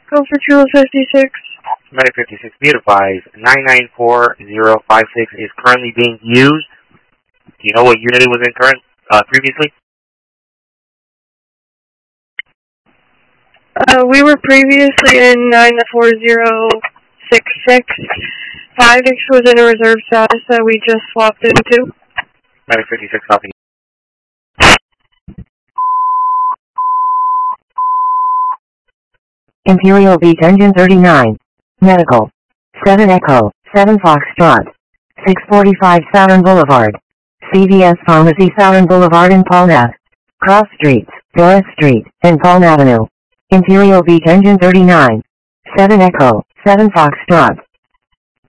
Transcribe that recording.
Go for Kilo 56. Medic 56, be advised, 994056 is currently being used. Do you know what unit it was in previously? We were previously in 94066. 56 was in a reserve status that we just swapped into. Medic 56, copy. Imperial Beach Engine 39. Medical. 7 Echo, 7 Foxtrot. 645 Saturn Boulevard. CVS Pharmacy Saturn Boulevard in Palm Cross Streets, Doris Street, and Palm Avenue. Imperial Beach Engine 39. 7 Echo, 7 Foxtrot.